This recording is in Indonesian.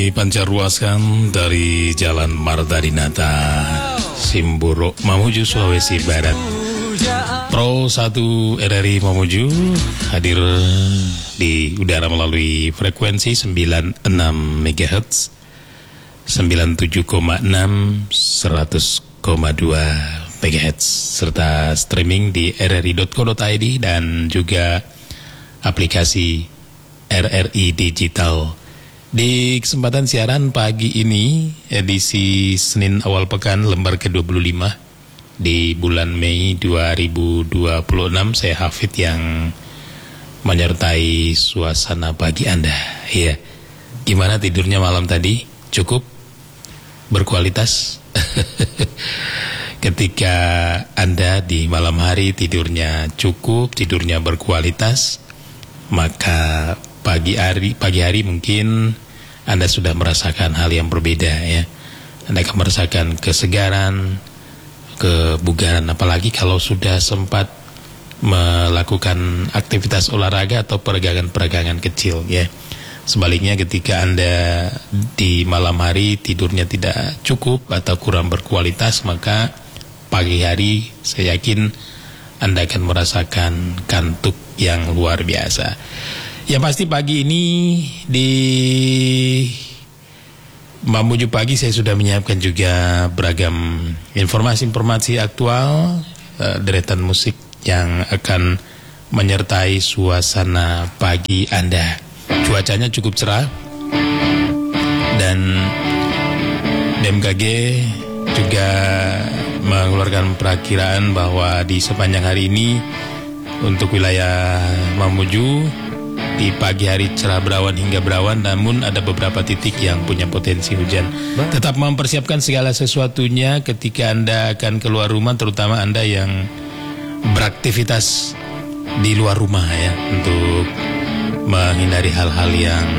Pancarruaskan dari Jalan Marta Dinata, Simburo, Mamuju, Sulawesi Barat. Pro 1 RRI Mamuju hadir di udara melalui frekuensi 96 MHz, 97,6, 100,2 MHz, serta streaming di rri.co.id dan juga aplikasi RRI Digital. Di kesempatan siaran pagi ini, edisi Senin awal pekan lembar ke-25 di bulan Mei 2026, saya Hafid yang menyertai suasana pagi Anda. Ya, gimana tidurnya malam tadi? Cukup? Berkualitas? Ketika Anda di malam hari tidurnya cukup, tidurnya berkualitas, maka pagi hari mungkin Anda sudah merasakan hal yang berbeda, ya. Anda akan merasakan kesegaran, kebugaran, apalagi kalau sudah sempat melakukan aktivitas olahraga atau peregangan-peregangan kecil, ya. Sebaliknya ketika Anda di malam hari tidurnya tidak cukup atau kurang berkualitas, maka pagi hari saya yakin Anda akan merasakan kantuk yang luar biasa. Yang pasti pagi ini di Mamuju Pagi saya sudah menyiapkan juga beragam informasi-informasi aktual, deretan musik yang akan menyertai suasana pagi Anda. Cuacanya cukup cerah dan BMKG juga mengeluarkan perakiraan bahwa di sepanjang hari ini untuk wilayah Mamuju di pagi hari cerah berawan hingga berawan, namun ada beberapa titik yang punya potensi hujan. Tetap mempersiapkan segala sesuatunya ketika Anda akan keluar rumah, terutama Anda yang beraktivitas di luar rumah, ya, untuk menghindari hal-hal yang